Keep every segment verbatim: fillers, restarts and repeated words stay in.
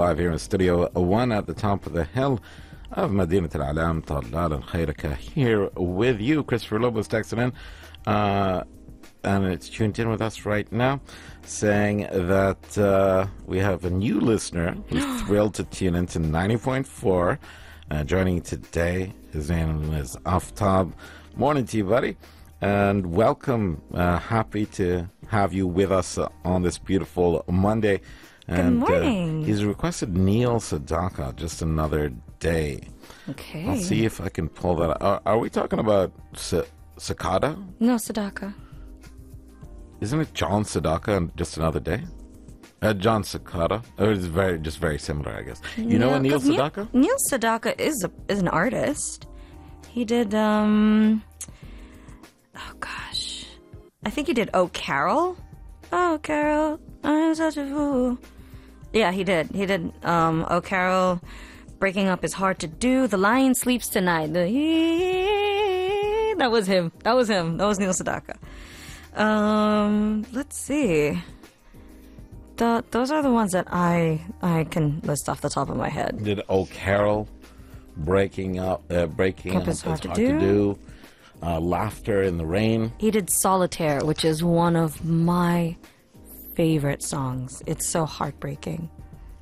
live here in Studio One at the top of the hill of Madinat Al-Alam, Talal Al-Khairaka, here with you. Christopher Lobos texting in, uh, and it's tuned in with us right now, saying that uh, we have a new listener who's thrilled to tune into ninety point four. Uh, joining today, his name is Aftab. Morning to you, buddy, and welcome. Uh, happy to have you with us uh, on this beautiful Monday. And, Good morning. Uh, he's requested Neil Sedaka, Just Another Day. Okay. I'll see if I can pull that out. Are, are we talking about C- Cicada? No, Sedaka. Isn't it John Sedaka and Just Another Day? Uh, John Cicada. Or it's very, just very similar, I guess. You know No, a Neil 'cause Neil- Sedaka? Neil Sedaka is a, is an artist. He did, um... Oh, gosh. I think he did Oh, Carol. Oh, Carol, I'm such a fool. Yeah, he did. He did, um, Oh, Carol, Breaking Up Is Hard to Do, The Lion Sleeps Tonight. The That was him. That was him. That was Neil Sedaka. Um, let's see. The, those are the ones that I I can list off the top of my head. Did Oh Carol, Breaking Up, uh, Breaking Up is Hard, to, do. to Do, uh, Laughter in the Rain. He did Solitaire, which is one of my favorite songs. It's so heartbreaking.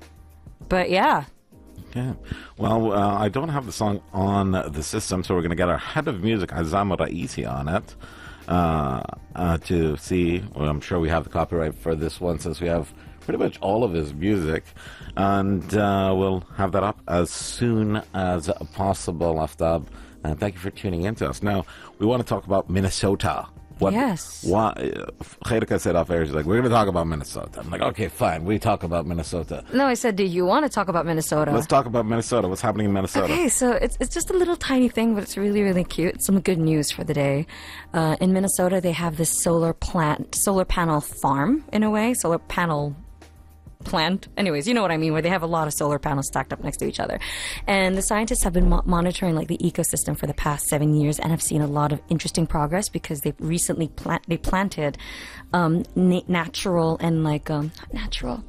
But yeah. Yeah. Well, uh, I don't have the song on the system, so we're going to get our head of music, Azam Raisi, on it uh, uh, to see. Well, I'm sure we have the copyright for this one since we have pretty much all of his music. And uh, we'll have that up as soon as possible, Aftab. And thank you for tuning in to us. Now, we want to talk about Minnesota. What, yes. Why, Khairika said off air, she's like, we're going to talk about Minnesota. I'm like, okay, fine, we talk about Minnesota. No, I said, do you want to talk about Minnesota? Let's talk about Minnesota. What's happening in Minnesota? Okay, so it's it's just a little tiny thing, but it's really, really cute. It's some good news for the day. Uh, in Minnesota, they have this solar plant, solar panel farm, in a way, solar panel plant. Anyways, you know what I mean, where they have a lot of solar panels stacked up next to each other. And the scientists have been mo- monitoring like the ecosystem for the past seven years and have seen a lot of interesting progress because they've recently plant they planted um, na- natural and like um, not natural.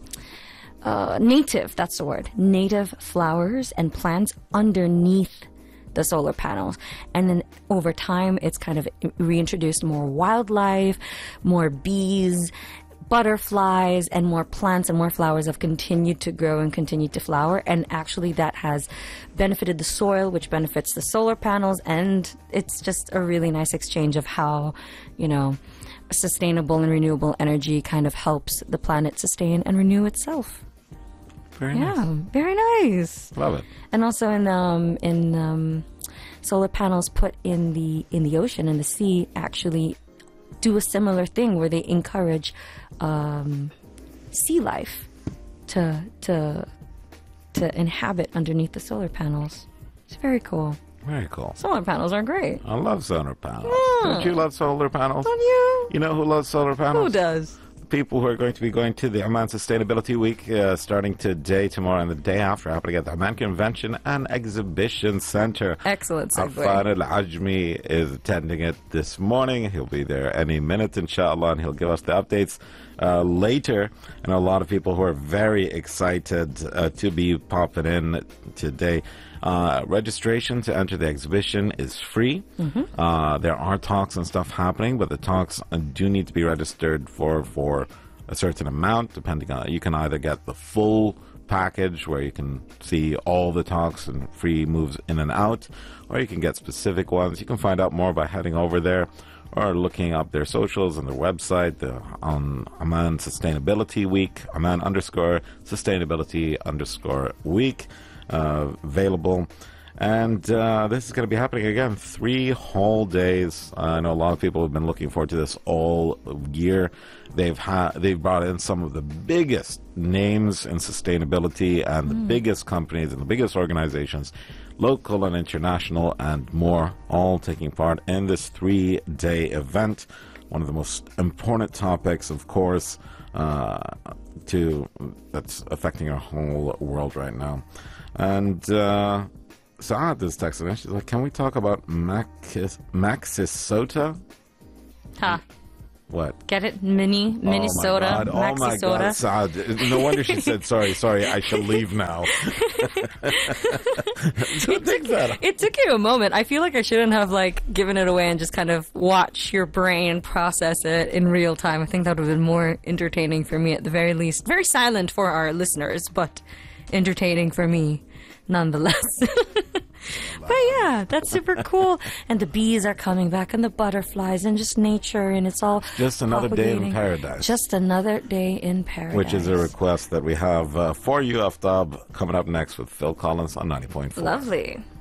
Uh, native, that's the word. Native flowers and plants underneath the solar panels. And then over time, it's kind of reintroduced more wildlife, more bees, butterflies, and more plants and more flowers have continued to grow and continued to flower. And actually that has benefited the soil, which benefits the solar panels. And it's just a really nice exchange of how, you know, sustainable and renewable energy kind of helps the planet sustain and renew itself. Very yeah, nice. Very nice. Love it. And also in um in um solar panels put in the in the ocean and the sea actually do a similar thing where they encourage um, sea life to to to inhabit underneath the solar panels. It's very cool. Very cool. Solar panels are great. I love solar panels. Yeah. Don't you love solar panels? Don't you? You know who loves solar panels? Who does? People who are going to be going to the Amman Sustainability Week uh, starting today, tomorrow, and the day after, happening at the Amman Convention and Exhibition Center. Excellent segue. Afan Al-Ajmi is attending it this morning. He'll be there any minute, inshallah, and he'll give us the updates uh, later. And a lot of people who are very excited uh, to be popping in today. Uh, registration to enter the exhibition is free. Mm-hmm. Uh, there are talks and stuff happening, but the talks uh, do need to be registered for for a certain amount, depending on, you can either get the full package where you can see all the talks and free moves in and out, or you can get specific ones. You can find out more by heading over there or looking up their socials and their website the, on Amman Sustainability Week, Amman underscore Sustainability underscore Week. Uh, available, and uh, this is going to be happening again three whole days. Uh, I know a lot of people have been looking forward to this all year. They've had they've brought in some of the biggest names in sustainability and the mm. biggest companies and the biggest organizations, local and international, and more, all taking part in this three-day event. One of the most important topics, of course, uh, to that's affecting our whole world right now. And uh, Saad is texting me. She's like, can we talk about Maxis- Maxisota? Huh. What? Get it? Mini, Minnesota, Oh my God! Oh my Maxi Soda. God! Saad. No wonder she said sorry. Sorry, I shall leave now. So take that. It took you a moment. I feel like I shouldn't have like given it away and just kind of watch your brain process it in real time. I think that would have been more entertaining for me at the very least. Very silent for our listeners, but entertaining for me nonetheless. But yeah, that's super cool. And the bees are coming back, and the butterflies, and just nature, and it's all Just another day in propagating. paradise. Just another day in paradise. Which is a request that we have uh, for you, Aftab, coming up next with Phil Collins on ninety point four. Lovely.